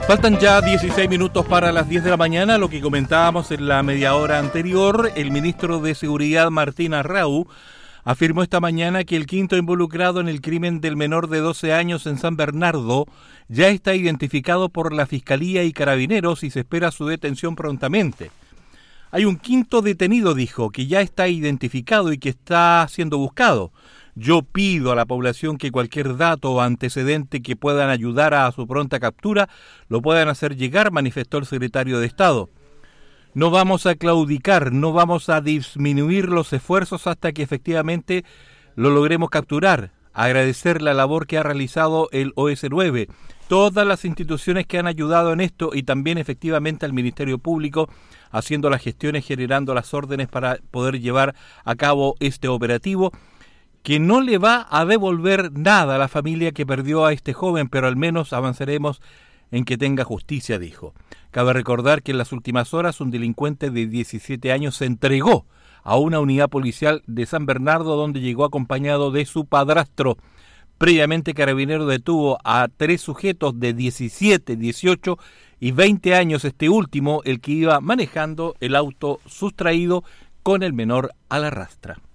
Faltan ya 16 minutos para las 10 de la mañana, lo que comentábamos en la media hora anterior. El ministro de Seguridad, Martín Arrau, afirmó esta mañana que el quinto involucrado en el crimen del menor de 12 años en San Bernardo ya está identificado por la Fiscalía y Carabineros y se espera su detención prontamente. Hay un quinto detenido, dijo, que ya está identificado y que está siendo buscado. Yo pido a la población que cualquier dato o antecedente que puedan ayudar a su pronta captura lo puedan hacer llegar, manifestó el secretario de Estado. No vamos a claudicar, no vamos a disminuir los esfuerzos hasta que efectivamente lo logremos capturar. Agradecer la labor que ha realizado el OS9, todas las instituciones que han ayudado en esto y también efectivamente al Ministerio Público haciendo las gestiones, generando las órdenes para poder llevar a cabo este operativo, que no le va a devolver nada a la familia que perdió a este joven, pero al menos avanzaremos en que tenga justicia, dijo. Cabe recordar que en las últimas horas un delincuente de 17 años se entregó a una unidad policial de San Bernardo donde llegó acompañado de su padrastro. Previamente Carabineros detuvo a 3 sujetos de 17, 18 y 20 años, este último el que iba manejando el auto sustraído con el menor a la rastra.